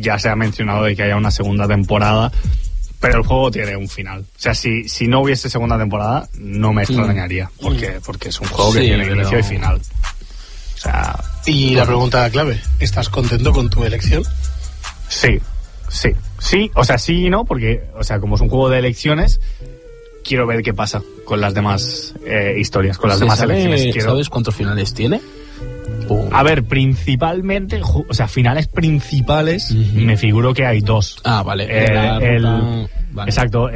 ya se ha mencionado de que haya una segunda temporada, pero el juego tiene un final. O sea, si no hubiese segunda temporada, no me extrañaría, porque es un juego que tiene inicio y final. O sea... Y la pregunta clave, ¿estás contento con tu elección? Sí, o sea, sí y no, porque, o sea, como es un juego de elecciones, quiero ver qué pasa con las demás historias, con las demás elecciones. ¿Sabes cuántos finales tiene? A ver, principalmente, o sea, finales principales, me figuro que hay 2. Ah, vale. Vale. Exacto,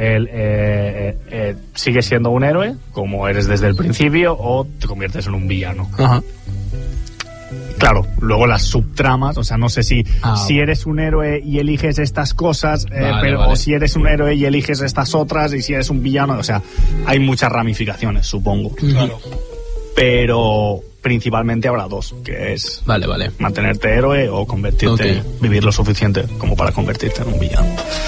sigues siendo un héroe, como eres desde el principio, o te conviertes en un villano. Ajá. Claro, luego las subtramas, o sea, no sé si eres un héroe y eliges estas cosas, o si eres un héroe y eliges estas otras, y si eres un villano, o sea, hay muchas ramificaciones, supongo. Claro. Pero principalmente habrá 2, que es vale. mantenerte héroe o convertirte, vivir lo suficiente como para convertirte en un villano.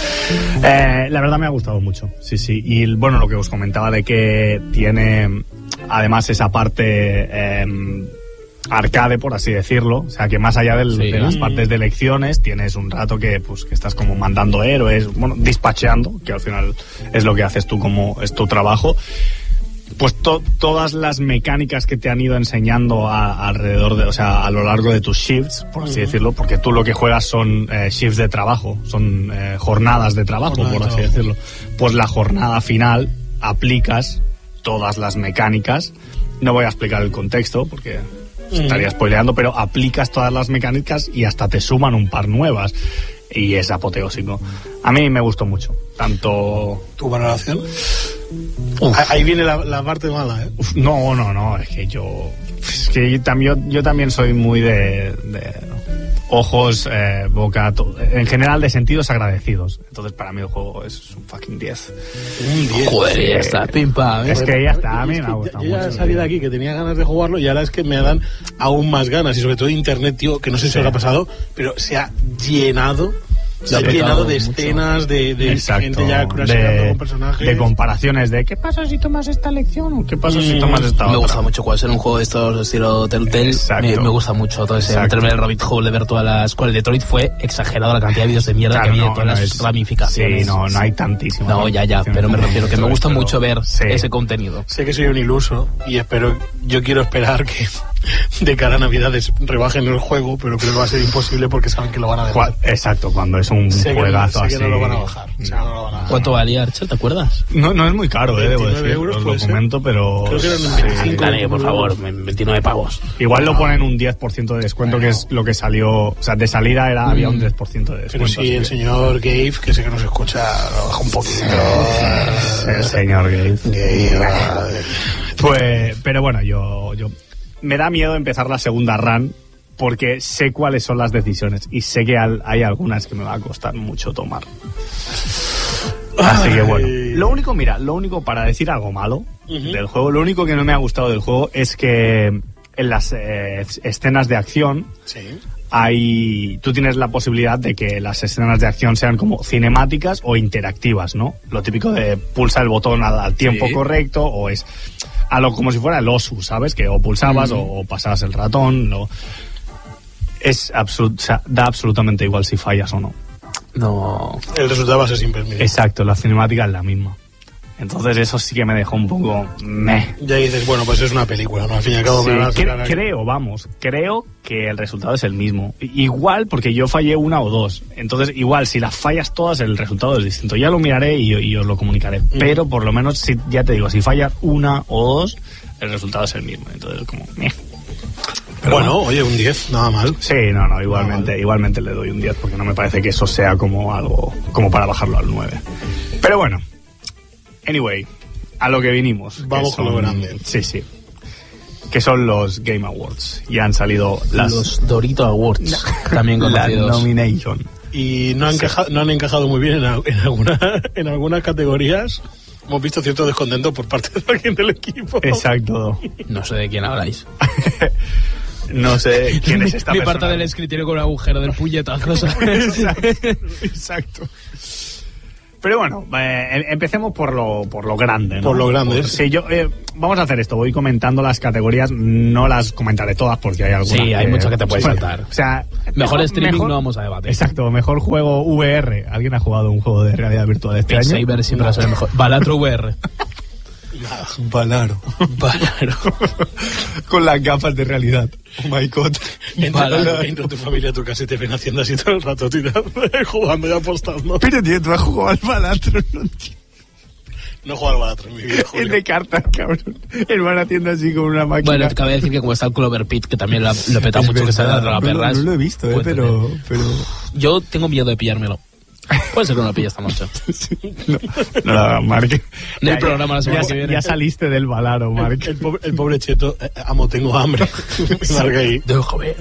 La verdad me ha gustado mucho, sí. Y bueno, lo que os comentaba de que tiene además esa parte... arcade, por así decirlo, o sea que más allá de las partes de elecciones tienes un rato que estás como mandando héroes, bueno, dispacheando, que al final es lo que haces tú, como es tu trabajo, pues todas las mecánicas que te han ido enseñando alrededor de, o sea, a lo largo de tus shifts, por así decirlo, porque tú lo que juegas son shifts de trabajo, son jornadas de trabajo, por así decirlo, pues la jornada final aplicas todas las mecánicas. No voy a explicar el contexto porque estaría spoileando, pero aplicas todas las mecánicas y hasta te suman un par nuevas y es apoteósico. A mí me gustó mucho, tanto... ¿Tu valoración? Ahí viene la parte mala, ¿eh? No, es que yo también soy muy de ojos, boca, en general de sentidos agradecidos. Entonces para mí el juego es un fucking 10. Un 10. Joder, ya está, pimpa. Es que ya está, a mí me ha gustado mucho. Yo ya salí de aquí que tenía ganas de jugarlo y ahora es que me dan aún más ganas. Y sobre todo internet, tío, que no sé si os ha pasado, pero se ha llenado... Se ha llenado de escenas, de gente ya crasheando con personajes. De comparaciones de ¿qué pasa si tomas esta elección? ¿O qué pasa si tomas esta otra? Me gusta mucho cuando es un juego de estos estilo Telltale. Me gusta mucho todo ese meterme en el rabbit hole, de ver todas las... Con el Detroit fue exagerado la cantidad de vídeos de mierda que había, todas las ramificaciones. Sí, no hay tantísimo. No, ya, pero me refiero que me gusta mucho ver ese contenido. Sé que soy un iluso y yo quiero esperar que de cara a Navidades rebajen el juego, pero creo que va a ser imposible porque saben que lo van a dejar. Exacto, cuando es un juegazo así. Sé que no lo van a bajar. ¿Cuánto valía, Archer? ¿Te acuerdas? No es muy caro, debo decir. Euros, os lo comento, pero... Creo que eran 25. Dale, por favor, 29 pavos. Igual lo ponen un 10% de descuento, que es lo que salió... O sea, de salida había un 10% de descuento. Pero si el señor Gabe, que sé que nos escucha, lo baja un poquito. El señor Gabe. Pues, pero bueno, yo me da miedo empezar la segunda run porque sé cuáles son las decisiones y sé que hay algunas que me va a costar mucho tomar. Así que bueno, lo único para decir algo malo del juego, lo único que no me ha gustado del juego es que en las escenas de acción tú tienes la posibilidad de que las escenas de acción sean como cinemáticas o interactivas, ¿no? Lo típico de pulsa el botón al tiempo correcto, o es como si fuera el OSU, ¿sabes? Que o pulsabas o pasabas el ratón. Da absolutamente igual si fallas o no. No. El resultado va a ser siempre el mismo. Exacto, la cinemática es la misma. Entonces eso sí que me dejó un poco meh. Ya dices, bueno, pues es una película, ¿no? Al fin y al cabo creo que el resultado es el mismo. Igual, porque yo fallé una o dos. Entonces, igual, si las fallas todas, el resultado es distinto. Ya lo miraré y os lo comunicaré. Pero, por lo menos, ya te digo, si fallas una o dos, el resultado es el mismo. Entonces, como meh. Pero bueno, oye, un 10, nada mal. Sí, igualmente le doy un 10, porque no me parece que eso sea como algo, como para bajarlo al 9. Pero bueno. Anyway, a lo que vinimos. Vamos con lo grande. Sí. Que son los Game Awards. Ya han salido los Dorito Awards, también conocidos. La nomination. Y no han encajado muy bien en algunas categorías. Hemos visto cierto descontento por parte de alguien del equipo. Exacto. No sé de quién habláis. No sé quién es esta persona. Mi parte del escritorio con un agujero del puñetazo. Exacto. Pero bueno, empecemos por lo grande, ¿no? Por lo grande. Sí, vamos a hacer esto. Voy comentando las categorías. No las comentaré todas porque hay algunas. Sí, hay muchas que te puedes saltar. O sea, mejor streaming no vamos a debatir. Exacto, mejor juego VR. ¿Alguien ha jugado un juego de realidad virtual este año? Saber siempre va a ser el mejor. Balatro VR. Balaro. Con las gafas de realidad. Oh my god. Entra tu familia a tu casa y te ven haciendo así todo el rato, jugando y apostando. Pero tío, tú has jugado al Balatro, no entiendo. No he jugado al Balatro en mi vida, Es de cartas, cabrón. El van haciendo así con una máquina. Bueno, te cabe decir que como está el Clover Pit, que también lo peta mucho, verdad, que se da a perras. No lo he visto, pero... Yo tengo miedo de pillármelo. Puede ser que no lo pille esta noche. No la hagas, Mark. No hay programa la semana que viene. Ya saliste del Balaro, Mark. El pobre Cheto, amo, tengo hambre. Mark ahí. Déjame.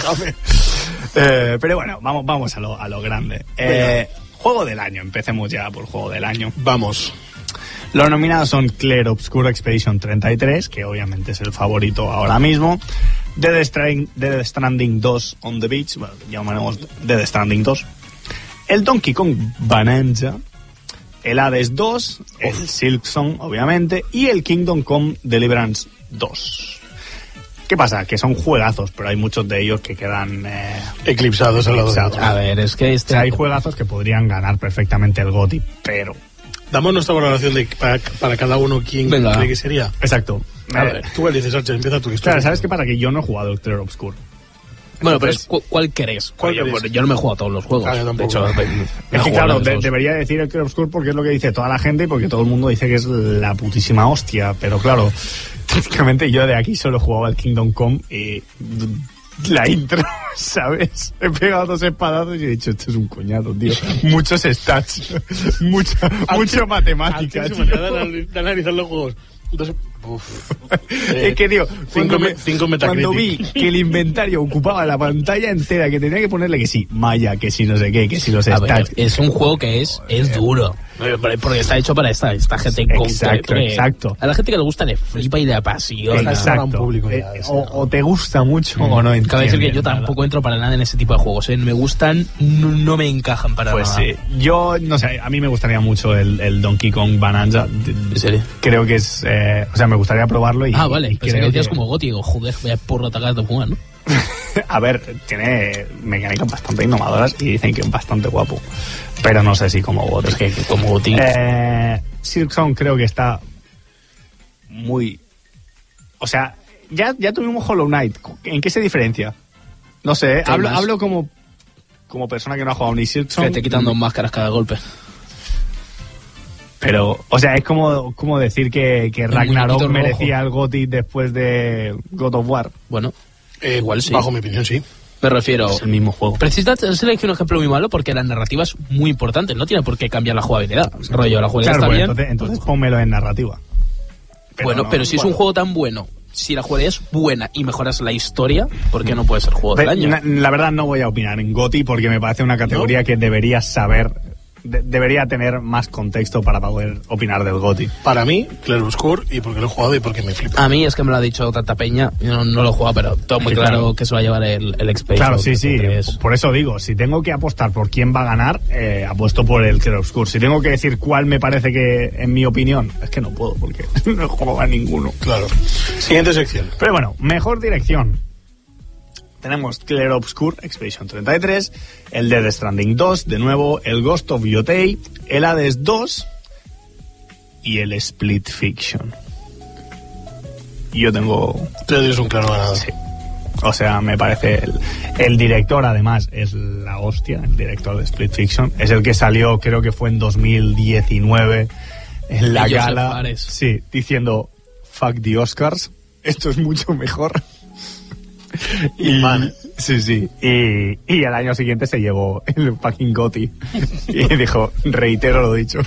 Pero bueno, vamos a lo grande. Juego del año, empecemos ya por juego del año. Vamos. Los nominados son Clair Obscur Expedition 33, que obviamente es el favorito ahora mismo. Death Stranding 2 on the Beach, bueno, llamaremos Death Stranding 2. El Donkey Kong Bonanza, el Hades 2, el Silksong, obviamente, y el Kingdom Come Deliverance 2. ¿Qué pasa? Que son juegazos, pero hay muchos de ellos que quedan eclipsados al lado de otro. A ver, es que hay juegazos que podrían ganar perfectamente el GOTY, pero... Damos nuestra valoración de para cada uno quién cree que sería. Exacto. A ver, tú cuál dices, Sánchez, empieza tu historia. Claro, ¿sabes qué? Para que yo no he jugado el Clair Obscur. Bueno, pero ¿cuál querés? Yo no me he jugado a todos los juegos. De hecho, es que claro, debería decir el Clair Obscur porque es lo que dice toda la gente y porque todo el mundo dice que es la putísima hostia. Pero claro, prácticamente yo de aquí solo he jugado al Kingdom Come y la intro, ¿sabes? He pegado 2 espadazos y he dicho, esto es un coñazo, tío. Muchos stats, mucha matemática. De analizar los juegos. Entonces, es que, tío, cuando vi que el inventario ocupaba la pantalla entera, que tenía que ponerle que sí, Maya, que sí no sé qué, que sí los stats. Es un juego que es duro. Porque está hecho para esta gente en exacto. A la gente que le gusta le flipa y le apasiona. Exacto. O te gusta mucho o no entiendes. Cabe decir que yo tampoco entro para nada en ese tipo de juegos. Me gustan, no me encajan para nada. Pues sí. Yo, no sé, a mí me gustaría mucho el Donkey Kong Bonanza. ¿En serio? Creo que es... o sea, me gustaría probarlo y... vale. Y pensé que decías como GOTY. Digo, joder, voy a porro atacar de jugar, ¿no? A ver, tiene mecánicas bastante innovadoras y dicen que es bastante guapo. Pero no sé si como GOTY. Es que como GOTY... Silksong creo que está muy... O sea, ya tuvimos Hollow Knight. ¿En qué se diferencia? No sé, hablo como persona que no ha jugado ni Silksong. Que te quitan 2 máscaras cada golpe. Pero, o sea, es como decir que Ragnarok merecía el GOTY después de God of War. Bueno, igual sí. Bajo mi opinión, sí. Me refiero... Es el mismo juego. Precisamente has elegido un ejemplo muy malo porque la narrativa es muy importante. No tiene por qué cambiar la jugabilidad. Rollo, la jugabilidad está bien. Entonces pónmelo en narrativa. Pero si es un juego tan bueno, si la jugabilidad es buena y mejoras la historia, ¿por qué no puede ser juego del año? La verdad no voy a opinar en GOTY porque me parece una categoría que deberías saber... debería tener más contexto para poder opinar del GOTY. Para mí, Clair Obscur, y porque lo he jugado y porque me flipa. A mí es que me lo ha dicho tanta peña, yo no lo he jugado, pero todo muy claro que se va a llevar el Expedition. Claro, sí, por eso digo, si tengo que apostar por quién va a ganar, apuesto por el Clair Obscur. Si tengo que decir cuál me parece que, en mi opinión, es que no puedo, porque no he jugado a ninguno. Claro. Siguiente sección. Pero bueno, mejor dirección. Tenemos Clair Obscur Expedition 33, el Death Stranding 2, de nuevo, el Ghost of Yotei, el Hades 2 y el Split Fiction. Yo tengo... Tú eres un claro ganador. Sí. O sea, me parece... El director, además, es la hostia, el director de Split Fiction. Es el que salió, creo que fue en 2019, en la gala. Sí, diciendo, fuck the Oscars, esto es mucho mejor. Y sí. Y al año siguiente se llevó el fucking GOTY. Y dijo, reitero lo dicho.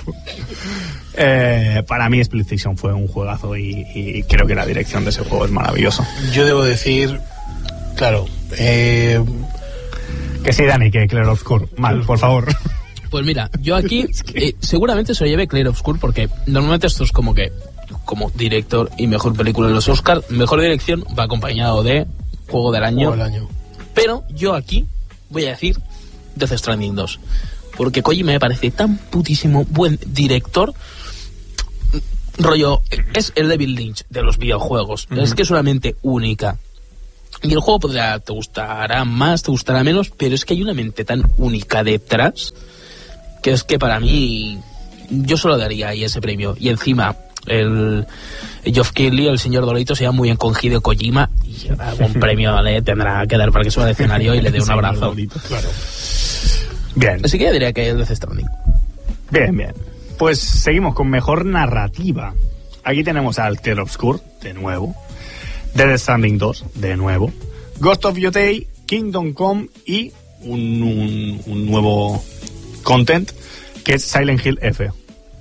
Para mí Split Fiction fue un juegazo y creo que la dirección de ese juego es maravilloso. Yo debo decir, claro, que sí, Dani, que Clair Obscur. Mal, por favor. Pues mira, yo aquí seguramente se lo lleve Clair Obscur porque normalmente esto es como director y mejor película en los Oscars, mejor dirección va acompañado de Juego del año. Juego del año. Pero yo aquí voy a decir Death Stranding 2. porque Kojima me parece tan putísimo buen director. Rollo, es el David Lynch de los videojuegos. Es que es una mente única. Y el juego te gustará más, te gustará menos, pero es que hay una mente tan única detrás que es que para mí yo solo daría ahí ese premio. Y encima el Geoff Keighley, el señor Dorito, se llama muy encogido Kojima y algún premio le tendrá que dar para que suba al escenario y le dé un abrazo. Dorito, claro. Bien. Así que yo diría que el Death Stranding. Bien. Pues seguimos con mejor narrativa. Aquí tenemos al Clair Obscur, de nuevo. Death Stranding 2, de nuevo. Ghost of Yotei, Kingdom Come y un nuevo content que es Silent Hill F.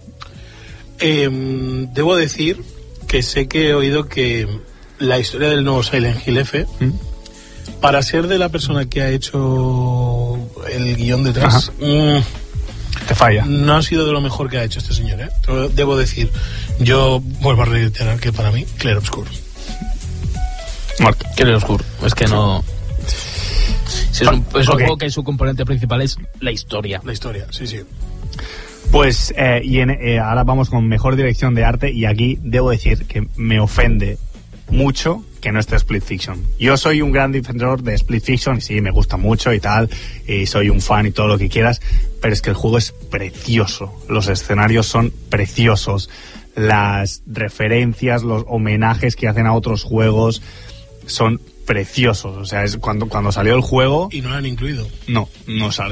Debo decir que sé que he oído que la historia del nuevo Silent Hill F, para ser de la persona que ha hecho el guión detrás, te falla. No ha sido de lo mejor que ha hecho este señor, ¿eh? Debo decir, yo vuelvo a reiterar que para mí, Clair Obscur. Clair Obscur, es que no... Si es un juego que su componente principal es la historia. La historia, sí. Pues ahora vamos con mejor dirección de arte, y aquí debo decir que me ofende mucho que no esté Split Fiction. Yo soy un gran defensor de Split Fiction y sí, me gusta mucho y tal, y soy un fan y todo lo que quieras, pero es que el juego es precioso, los escenarios son preciosos, las referencias, los homenajes que hacen a otros juegos son preciosos. O sea, es cuando salió el juego... ¿Y no lo han incluido? No sale.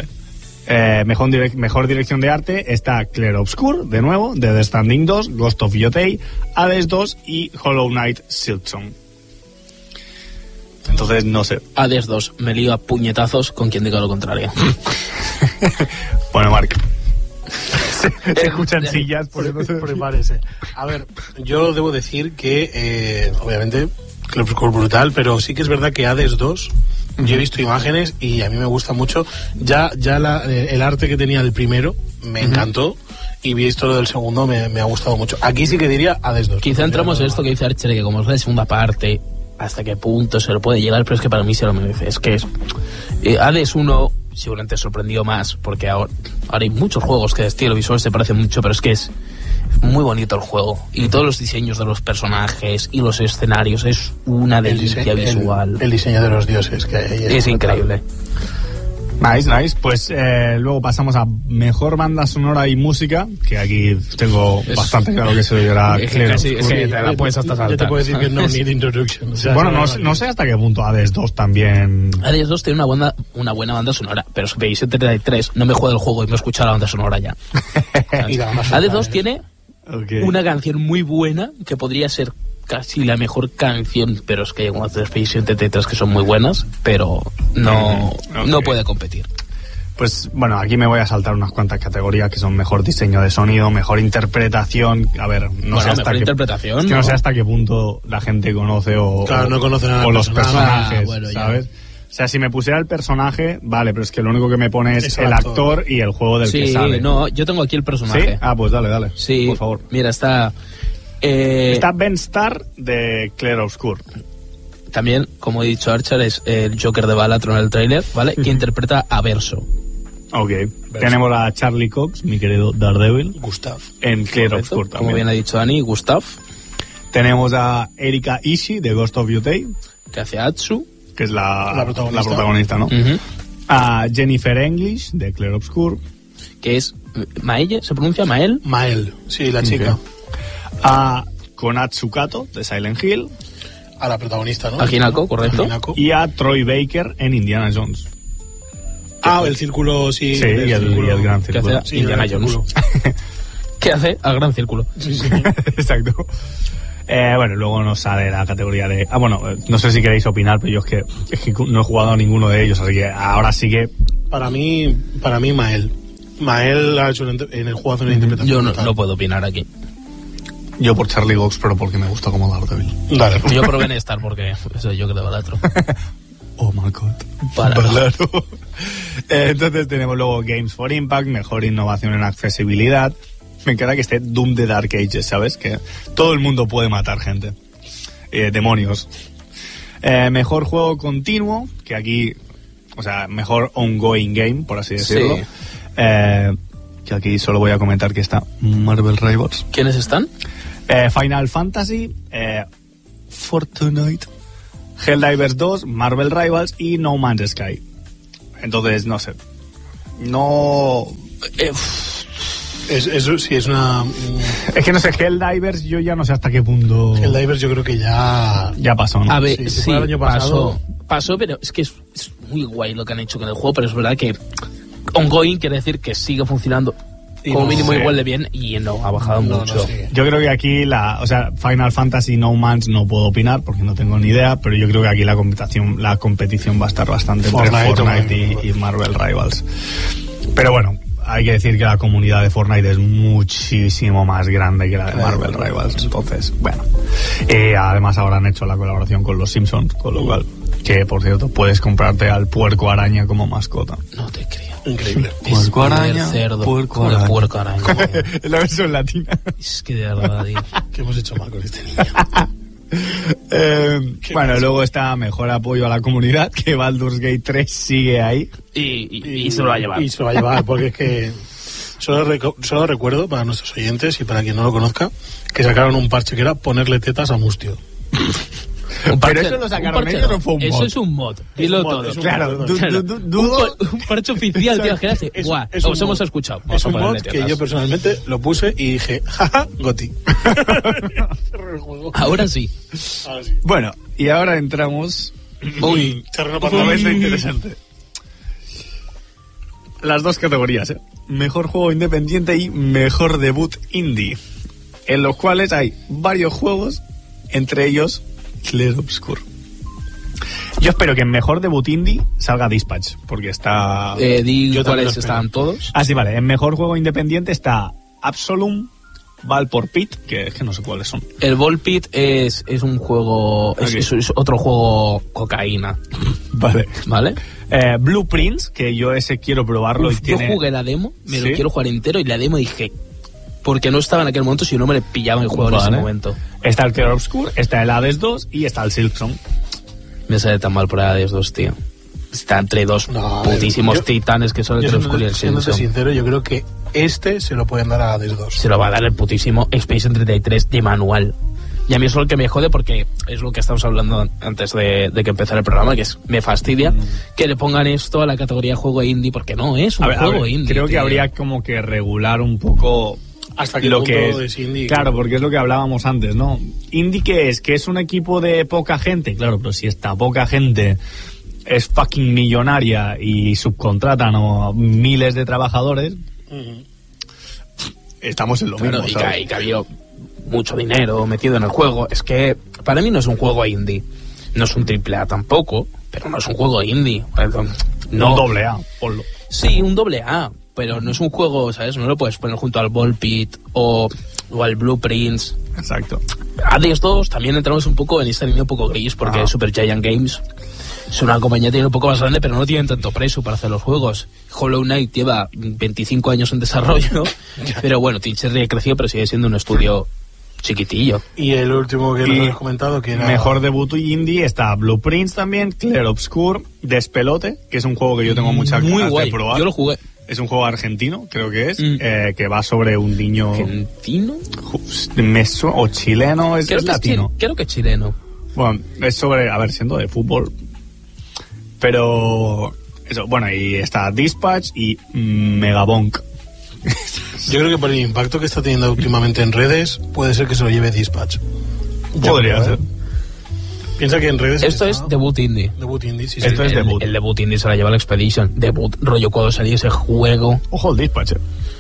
Mejor dirección de arte está Clair Obscur, de nuevo, Death Stranding 2, Ghost of Yotei, Hades 2 y Hollow Knight Silksong. Entonces, no sé. Hades 2, me lío a puñetazos con quien diga lo contrario. Bueno, Marc. Se escuchan sillas, por eso prepárese. A ver, yo debo decir que, obviamente, Clair Obscur brutal, pero sí que es verdad que Hades 2... Yo he visto imágenes y a mí me gusta mucho. Ya el arte que tenía el primero me encantó, y visto lo del segundo me ha gustado mucho. Aquí sí que diría Hades 2. Quizá entramos en esto que dice Archer, que como es la segunda parte, hasta qué punto se lo puede llegar, pero es que para mí se lo merece. Es que es Hades 1 seguramente sorprendió más, porque ahora hay muchos juegos que de estilo visual se parecen mucho, pero es que es muy bonito el juego, y todos los diseños de los personajes y los escenarios es una delicia visual. El diseño de los dioses que hay es increíble. Nice. Pues luego pasamos a mejor banda sonora y música, que aquí tengo bastante claro que se lo llevará. Es que te la puedes hasta saltar. Yo te puedo decir que no need introduction. O sea, bueno, no sé hasta qué punto Hades 2 también... Hades 2 tiene una buena banda sonora, pero es que Base 33 no me juega el juego y me he escuchado la banda sonora ya. Hades 2 tiene una canción muy buena que podría ser casi la mejor canción, pero es que hay algunas de Space 33 que son muy buenas, pero no puede competir. Pues bueno, aquí me voy a saltar unas cuantas categorías que son mejor diseño de sonido, mejor interpretación. A ver, no sé hasta qué punto la gente conoce o los personajes, ¿sabes? O sea, si me pusiera el personaje, vale, pero es que lo único que me pone es el actor y el juego del que sale. No, yo tengo aquí el personaje. ¿Sí? Ah, pues dale. Sí, por favor. Mira, está Ben Starr de Clair Obscur. También, como he dicho, Archer es el Joker de Balatron en el tráiler, ¿vale? Que interpreta a Verso. Ok. Tenemos a Charlie Cox, mi querido Daredevil. Gustav. En Clair Obscur también. Como bien ha dicho Dani, Gustav. Tenemos a Erika Ishii de Ghost of Yotei. Que hace Atsu. Que es la protagonista, ¿no? A Jennifer English de Clair Obscur. Que es Maelle, ¿se pronuncia Mael? Mael, sí, la chica. A Konatsu Kato de Silent Hill. A la protagonista, ¿no? A Hinako, correcto. Y a Troy Baker en Indiana Jones. El círculo, sí. Sí, y el gran círculo. ¿Qué hace Indiana Jones? ¿Qué hace al gran círculo? Sí. Exacto. Bueno, luego nos sale la categoría de... no sé si queréis opinar, pero yo es que no he jugado a ninguno de ellos, así que ahora sí que... Para mí Mael. Mael ha hecho en el juego hace una interpretación. Yo no puedo opinar aquí. Yo por Charlie Cox, pero porque me gusta como Daredevil. Dale. Yo por Ben Starr, porque soy yo que de Balatro. Oh my god. Balatro. Entonces tenemos luego Games for Impact, mejor innovación en accesibilidad. Me encanta que esté Doom the Dark Ages, ¿sabes? Que todo el mundo puede matar gente. Demonios. Mejor juego continuo, que aquí... O sea, mejor ongoing game, por así decirlo. Sí. que aquí solo voy a comentar que está Marvel Rivals. ¿Quiénes están? Final Fantasy, Fortnite, Helldivers 2, Marvel Rivals y No Man's Sky. Entonces, no sé. No... Eso sí, es una... Es que no sé, Helldivers yo ya no sé hasta qué punto... Helldivers yo creo que ya pasó, ¿no? A ver, sí, el año pasado. Pasó, pero es que es muy guay lo que han hecho con el juego, pero es verdad que ongoing quiere decir que sigue funcionando como mínimo igual de bien y no ha bajado mucho. Yo creo que aquí Final Fantasy No Man's no puedo opinar porque no tengo ni idea, pero yo creo que aquí la competición va a estar bastante entre Fortnite y Marvel Rivals. Pero bueno, hay que decir que la comunidad de Fortnite es muchísimo más grande que la de Marvel Rivals. Entonces, bueno. Además ahora han hecho la colaboración con los Simpsons, con lo cual, que por cierto, puedes comprarte al puerco araña como mascota. No te creo. Increíble. Puerco araña. Cerdo. Puerco araña. Puerco araña. La versión latina. Es que de verdad, tío. ¿Qué hemos hecho mal con este niño? Bueno, luego está mejor apoyo a la comunidad, que Baldur's Gate 3 sigue ahí. Y se lo va a llevar. Y se lo va a llevar, porque es que solo recuerdo para nuestros oyentes y para quien no lo conozca, que sacaron un parche que era ponerle tetas a Mustio. Pero eso lo sacaron ellos, no fue un mod. Eso es un mod. Dilo todo. Claro, un parche oficial, tío. Guau, os hemos escuchado. Es un mod que yo personalmente lo puse y dije, jaja, Goti. Ahora sí. Bueno, y ahora entramos. Uy, terreno para momento interesante. Las dos categorías, mejor juego independiente y mejor debut indie, en los cuales hay varios juegos, entre ellos Clair Obscur. Yo espero que en mejor debut indie salga Dispatch, porque está... ¿Cuáles estaban todos? Ah, sí, vale. En mejor juego independiente está Absolum, Valpor Pit, que es que no sé cuáles son. El Ball Pit es un juego... Okay. Es otro juego cocaína. Vale. Blueprints, que yo ese quiero probarlo. Yo jugué la demo, lo quiero jugar entero, y la demo dije... Porque no estaba en aquel momento, si no me le pillaba el juego en ese momento. Está el Clair Obscur, está el Hades 2 y está el Silksong. Me sale tan mal por el Hades 2, tío. Está entre dos putísimos titanes que son el Clair Obscur y el Silksong. Siéndote sincero, yo creo que se lo pueden dar a Hades 2. Se lo va a dar el putísimo Expedition 33 de manual. Y a mí eso es lo que me jode, porque es lo que estamos hablando antes de que empezara el programa, que es me fastidia que le pongan esto a la categoría juego indie, porque no es un juego indie. Creo que habría como que regular un poco... Hasta que lo que es indie. Claro, porque es lo que hablábamos antes, ¿no? Indie, ¿qué es? ¿Que es un equipo de poca gente? Claro, pero si esta poca gente es fucking millonaria y subcontratan a miles de trabajadores, estamos en lo mismo, ¿sabes? Y que ha habido mucho dinero metido en el juego. Es que para mí no es un juego indie. No es un AAA tampoco, pero no es un juego indie. No un AA, ponlo. Sí, un AA. Pero no es un juego, ¿sabes? No lo puedes poner junto al Ball Pit o al Blueprints. Exacto. Hades 2 también entramos un poco en esta línea un poco gris, porque Super Giant Games es una compañía que tiene un poco más grande, pero no tienen tanto precio para hacer los juegos. Hollow Knight lleva 25 años en desarrollo, pero bueno, Team Cherry ha crecido, pero sigue siendo un estudio chiquitillo. Y el último que nos has comentado, que era... Mejor debut indie, está Blueprints también, Clair Obscur, Despelote, que es un juego que yo tengo muchas ganas de probar. Yo lo jugué. Es un juego argentino, creo que es, que va sobre un niño... ¿Argentino? O chileno, es latino. Creo que es chileno. Bueno, es sobre, a ver, siendo de fútbol. Pero... eso, bueno, y está Dispatch y Megabonk. Yo creo que por el impacto que está teniendo últimamente en redes, puede ser que se lo lleve Dispatch. Podría ser. Piensa que en redes... Esto es debut indie. Debut indie, sí. Esto es debut. El debut indie se la lleva la Expedition. Debut, rollo, cuando salió ese juego... Ojo el Dispatch,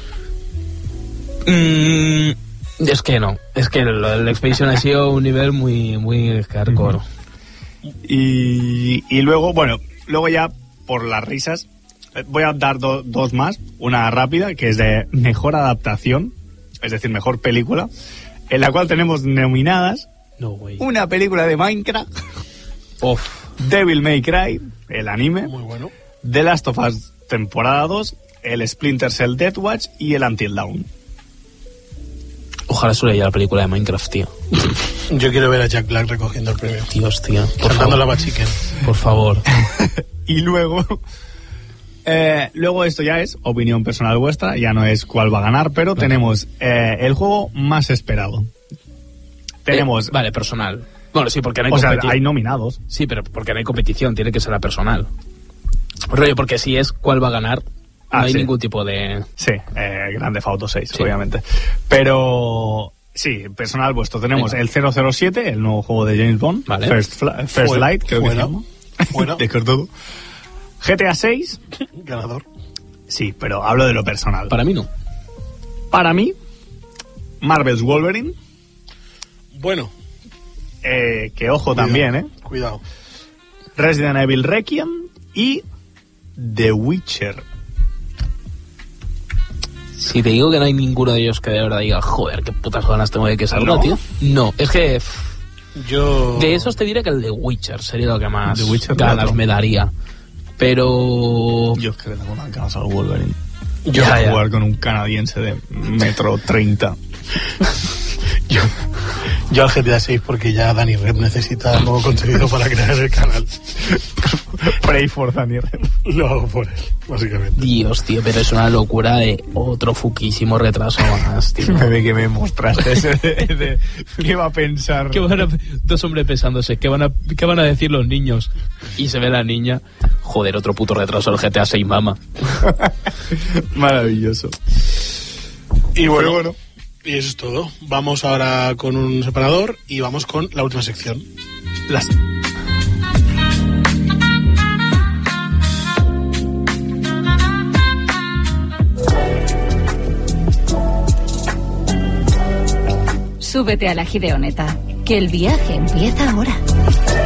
Es que no. Es que el Expedition ha sido un nivel muy hardcore. Y luego, bueno, luego ya por las risas, voy a dar dos más. Una rápida, que es de mejor adaptación, es decir, mejor película, en la cual tenemos nominadas... No, güey. Una película de Minecraft. Devil May Cry, el anime. Muy bueno. The Last of Us temporada 2, el Splinter Cell Deathwatch y el Until Dawn. Ojalá solo haya la película de Minecraft, tío. Yo quiero ver a Jack Black recogiendo el premio. Dios, tío. Cantando la Bachicken. Por favor. Y luego, Luego esto ya es opinión personal vuestra, ya no es cuál va a ganar, pero tenemos el juego más esperado. Tenemos... vale, personal. Bueno, sí, porque no hay competición. O sea, hay nominados. Sí, pero porque no hay competición, tiene que ser la personal. Rollo, porque si es cuál va a ganar, no hay ningún tipo de... Sí, Grand Theft Auto 6, obviamente. Pero... Sí, personal vuestro. Tenemos el 007, el nuevo juego de James Bond. Vale. First Light, creo que se llama. De todo. GTA 6. Ganador. Sí, pero hablo de lo personal. Para mí no. Para mí, Marvel's Wolverine. Bueno. Que ojo también, Cuidado. Resident Evil Requiem y The Witcher. Si te digo que no hay ninguno de ellos que de verdad diga, joder, qué putas ganas tengo de que salga, ¿no? Tío. No, es que... Yo... De esos te diré que el de Witcher sería lo que más ganas me daría. Pero... Yo es que le tengo unas ganas al Wolverine. Yo voy a jugar con un canadiense de 1,30 m. Yo al GTA 6 porque ya Dani Rep necesita nuevo contenido para crear el canal. Pray for Dani Rep. Lo hago por él, básicamente. Dios, tío, pero es una locura de otro fuquísimo retraso más, tío. Que me mostraste ese ¿qué va a pensar? Dos hombres pensándose, ¿qué van a decir los niños? Y se ve la niña, joder, otro puto retraso del GTA 6, mama. Maravilloso. Y bueno. Y eso es todo. Vamos ahora con un separador y vamos con la última sección. Súbete a la Gideoneta, que el viaje empieza ahora.